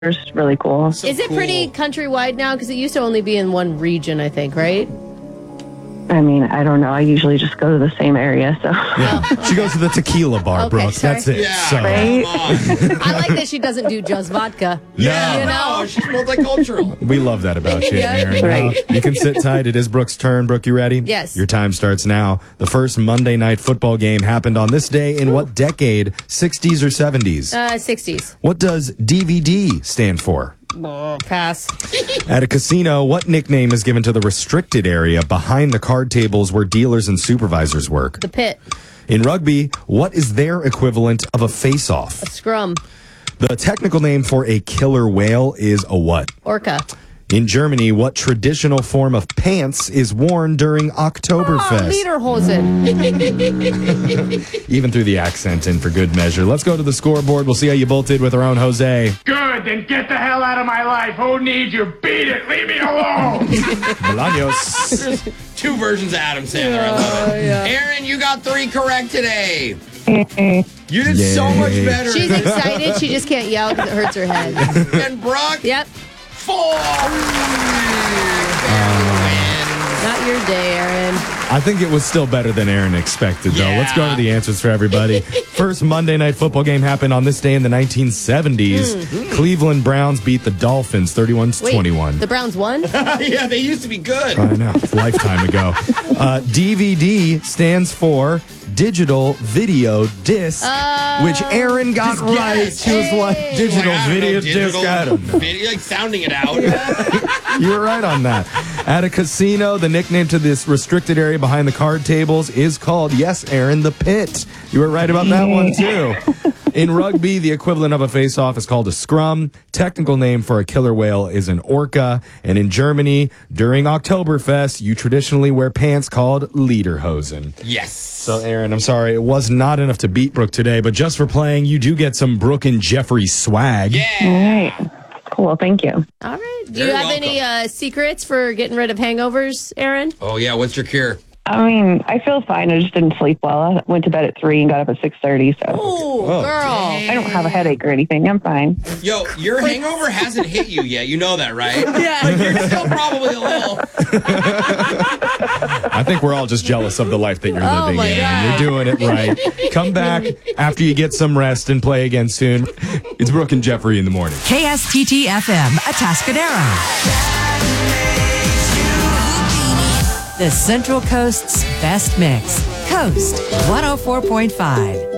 really cool. So Is it pretty countrywide now? Because it used to only be in one region, I think, right? I mean, I don't know. I usually just go to the same area, so. Yeah. She goes to the tequila bar, Brooke. sorry. That's it. Yeah, So. Right? come on. I like that she doesn't do just vodka. Yeah, You know? no, she's multicultural. We love that about you, Yeah. Aaron. Right. You can sit tight. It is Brooke's turn. Brooke, you ready? Yes. Your time starts now. The first Monday night football game happened on this day in what decade? 60s or 70s? 60s. What does DVD stand for? Pass. At a casino, what nickname is given to the restricted area behind the card tables where dealers and supervisors work? The pit. In rugby, what is their equivalent of a face-off? Scrum. The technical name for a killer whale is a what? Orca. In Germany, what traditional form of pants is worn during Oktoberfest? Lederhosen. Even through the accent and for good measure. Let's go to the scoreboard. We'll see how you both did with our own Jose. Good, then get the hell out of my life. Who needs you? Beat it. Leave me alone. Bolaños. Two versions of Adam Sandler. I love it. Aaron, you got 3 correct today. You did so much better. She's excited. She just can't yell because it hurts her head. And Brooke, Yep. 4. Not your day, Aaron. I think it was still better than Aaron expected, though. Yeah. Let's go to the answers for everybody. First Monday night football game happened on this day in the 1970s. Cleveland Browns beat the Dolphins 31-21. The Browns won? Yeah, they used to be good. I know, it's a lifetime ago. DVD stands for Digital Video Disc, which Aaron got Just right. guess. She was like, Digital I don't know, Video Disc. I don't know. Video, like sounding it out. You were right on that. At a casino, the nickname to this restricted area behind the card tables is called, yes, Aaron, the pit. You were right about that one, too. In rugby, the equivalent of a face-off is called a scrum. Technical name for a killer whale is an orca. And in Germany, during Oktoberfest, you traditionally wear pants called lederhosen. Yes. So, Aaron, I'm sorry, it was not enough to beat Brooke today, but just for playing, you do get some Brooke and Jeffrey swag. Yeah. All right. Cool. Thank you. All right. Do You're you have welcome. any secrets for getting rid of hangovers, Aaron? Oh, yeah. What's your cure? I mean, I feel fine. I just didn't sleep well. I went to bed at 3 and got up at 6:30, so Oh, girl. I don't have a headache or anything. I'm fine. Yo, your hangover hasn't hit you yet. You know that, right? Yeah. Like, you're still probably a little. I think we're all just jealous of the life that you're Oh, living my in. God. You're doing it right. Come back after you get some rest and play again soon. It's Brooke and Jeffrey in the morning. KSTT FM, Atascadero. The Central Coast's best mix. Coast 104.5.